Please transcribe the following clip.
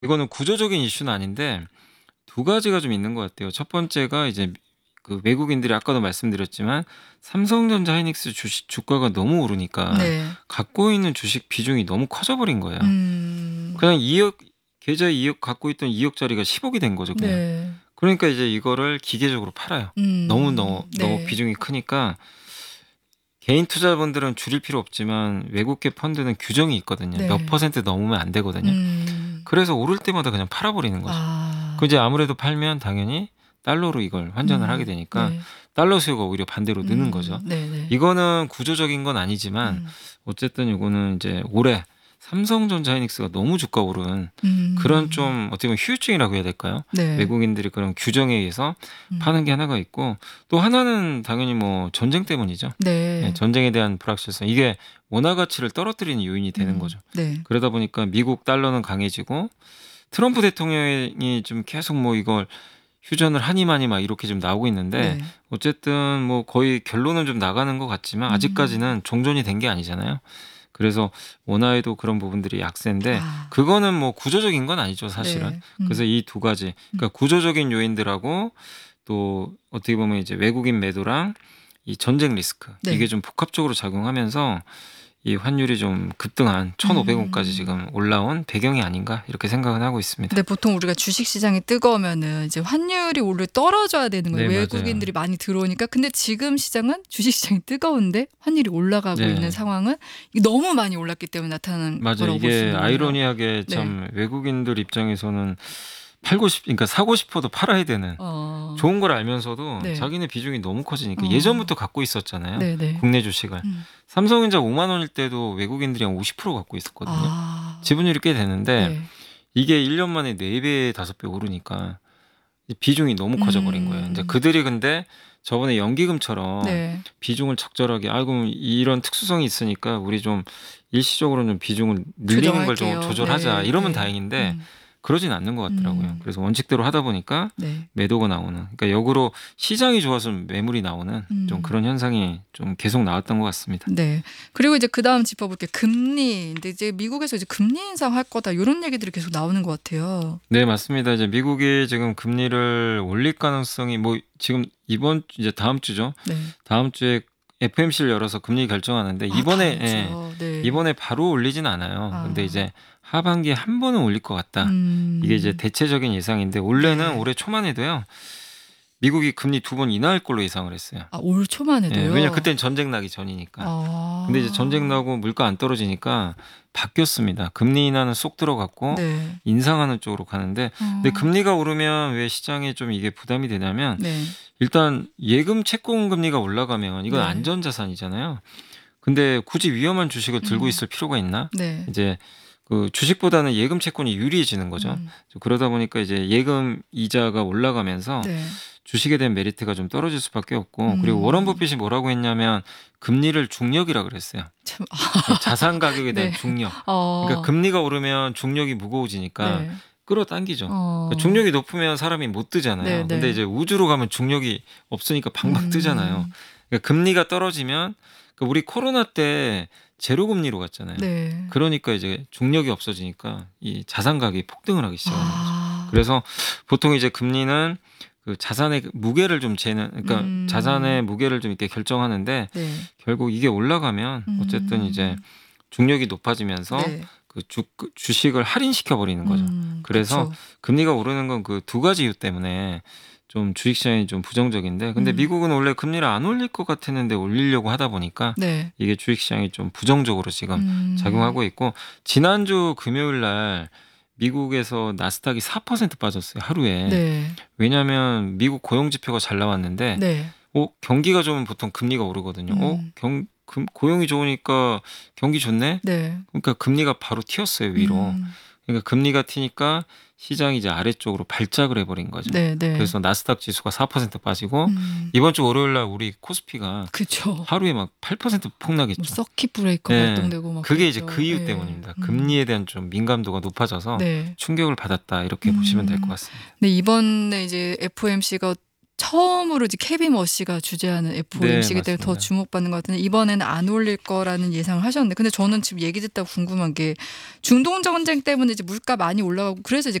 이거는 구조적인 이슈는 아닌데 두 가지가 좀 있는 것 같아요. 첫 번째가 이제 그 외국인들이 아까도 말씀드렸지만 삼성전자 하이닉스 주식 주가가 너무 오르니까 네. 갖고 있는 주식 비중이 너무 커져 버린 거예요. 음. 그냥 2억 계좌에 2억 갖고 있던 2억 짜리가 10억이 된 거죠 그냥. 네. 그러니까 이제 이거를 기계적으로 팔아요. 너무 네. 비중이 크니까 개인 투자분들은 줄일 필요 없지만 외국계 펀드는 규정이 있거든요. 몇 네. 퍼센트 넘으면 안 되거든요. 음. 그래서 오를 때마다 그냥 팔아버리는 거죠. 그 아. 이제 아무래도 팔면 당연히 달러로 이걸 환전을 하게 되니까 네. 달러 수요가 오히려 반대로 느는 거죠. 네네. 이거는 구조적인 건 아니지만 음. 어쨌든 이거는 이제 올해 삼성전자 하이닉스가 너무 주가 오른 그런 음. 좀 어떻게 보면 후유증이라고 해야 될까요? 네. 외국인들이 그런 규정에 의해서 음. 파는 게 하나가 있고 또 하나는 당연히 뭐 전쟁 때문이죠. 예, 네. 전쟁에 대한 불확실성. 이게 원화 가치를 떨어뜨리는 요인이 되는 거죠. 네. 그러다 보니까 미국 달러는 강해지고 트럼프 대통령이 좀 계속 뭐 이걸 휴전을 하니 마니 막 이렇게 좀 나오고 있는데 네. 어쨌든 뭐 거의 결론은 좀 나가는 것 같지만 아직까지는 종전이 된 게 아니잖아요. 그래서 원화에도 그런 부분들이 약세인데 아. 그거는 뭐 구조적인 건 아니죠 사실은. 네. 그래서 이 두 가지 그러니까 구조적인 요인들하고 또 어떻게 보면 이제 외국인 매도랑 이 전쟁 리스크 이게 네. 좀 복합적으로 작용하면서 이 환율이 좀 급등한 1,500원까지 지금 올라온 배경이 아닌가 이렇게 생각은 하고 있습니다. 근데 보통 우리가 주식 시장이 뜨거우면은 이제 환율이 오히려 떨어져야 되는 거예요. 네 맞아요. 외국인들이 많이 들어오니까. 근데 지금 시장은 주식 시장이 뜨거운데 환율이 올라가고 있는 네. 상황은 이게 너무 많이 올랐기 때문에 나타나는 맞아요. 거라고 볼 수 이게 있는 거네요. 아이러니하게 네. 참 외국인들 입장에서는 팔고 싶 그러니까 사고 싶어도 팔아야 되는 어. 좋은 걸 알면서도 네. 자기네 비중이 너무 커지니까 어. 예전부터 갖고 있었잖아요, 네네. 국내 주식을. 음. 삼성전자 5만 원일 때도 외국인들이 한 50% 갖고 있었거든요. 아. 지분율이 꽤 되는데 네. 이게 1년 만에 4배, 5배 오르니까 이 비중이 너무 커져 버린 거예요. 인제 음. 그들이 근데 저번에 연기금처럼 네. 비중을 적절하게 '아이고 이런 특수성이 있으니까 우리 좀 일시적으로는 좀 비중을 늘리는 걸 좀 조정할게요. 조절하자.' 네. 이러면 네. 다행인데 그러진 않는 것 같더라고요. 음. 그래서 원칙대로 하다 보니까 네. 매도가 나오는 그러니까 역으로 시장이 좋아서 매물이 나오는 좀 음. 그런 현상이 좀 계속 나왔던 것 같습니다. 네. 그리고 이제 그다음 짚어볼게 금리. 근데 이제 미국에서 이제 금리 인상할 거다 요런 얘기들이 계속 나오는 것 같아요. 네 맞습니다. 이제 미국이 지금 금리를 올릴 가능성이 뭐 지금 이번 이제 다음 주죠. 네. 다음 주에 FOMC를 열어서 금리 결정하는데 아 이번에 다음 예. 주요. 네. 이번에 바로 올리진 않아요. 근데 아. 이제 하반기에 한 번은 올릴 것 같다. 이게 이제 음. 대체적인 예상인데 원래는 네. 올해 초만 해도요. 미국이 금리 2번 인하할 걸로 예상을 했어요. 아 올 초만 예. 왜냐면 해도요? 그땐 전쟁 나기 전이니까. 근데 이제 전쟁 아. 나고 물가 안 떨어지니까 바뀌었습니다. 금리 인하는 쏙 들어갔고 네. 인상하는 쪽으로 가는데 근데 어. 금리가 오르면 왜 시장에 좀 이게 부담이 되냐면 네. 일단 예금 채권 금리가 올라가면 이건 네. 안전자산이잖아요. 근데 굳이 위험한 주식을 들고 음. 있을 필요가 있나? 네. 이제 그 주식보다는 예금 채권이 유리해지는 거죠. 음. 그러다 보니까 이제 예금 이자가 올라가면서 네. 주식에 대한 메리트가 좀 떨어질 수밖에 없고 그리고 워런 음. 버핏이 뭐라고 했냐면 금리를 중력이라 그랬어요. 참 자산 가격에 대한 네. 중력. 그러니까 어. 금리가 오르면 중력이 무거워지니까 네. 끌어당기죠. 그러니까 어. 중력이 높으면 사람이 못 뜨잖아요. 근데 네네. 이제 우주로 가면 중력이 없으니까 방방 뜨잖아요. 음. 그러니까 금리가 떨어지면 그러니까 우리 코로나 때 제로 금리로 갔잖아요. 네. 그러니까 이제 중력이 없어지니까 이 자산 가격이 폭등을 하기 시작하는 거죠. 아. 그래서 보통 이제 금리는 그 자산의 무게를 좀 재는 그러니까 자산의 무게를 좀 이렇게 결정하는데 네. 결국 이게 올라가면 어쨌든 이제 중력이 높아지면서 네. 그 주식을 할인시켜 버리는 거죠. 그래서 그쵸. 금리가 오르는 건 그 두 가지 이유 때문에 좀 주식 시장이 좀 부정적인데 근데 미국은 원래 금리를 안 올릴 것 같았는데 올리려고 하다 보니까 네. 이게 주식 시장이 좀 부정적으로 지금 음. 작용하고 있고 지난주 금요일 날 미국에서 나스닥이 4% 빠졌어요, 하루에. 네. 왜냐하면 미국 고용 지표가 잘 나왔는데 네. 경기가 좋으면 보통 금리가 오르거든요. 고용이 좋으니까 경기 좋네? 네. 그러니까 금리가 바로 튀었어요, 위로. 그러니까 금리가 튀니까 시장이 이제 아래쪽으로 발작을 해버린 거죠. 네네. 그래서 나스닥 지수가 4% 빠지고 음. 이번 주 월요일 날 우리 코스피가 그쵸. 하루에 막 8% 뭐 폭락했죠. 서킷 브레이커 예. 발동되고 막 그게 이제 그랬죠. 그 이유 예. 때문입니다. 금리에 대한 좀 민감도가 높아져서 네. 충격을 받았다 이렇게 보시면 될 것 같습니다. 네 이번에 이제 FOMC가 처음으로 이제 케빈 머시가 주재하는 FOMC이기 때문에 더 맞습니다. 주목받는 것 같은데 이번에는 안 올릴 거라는 예상을 하셨는데 근데 저는 지금 얘기 듣다 궁금한 게 중동 전쟁 때문에 이제 물가 많이 올라가고 그래서 이제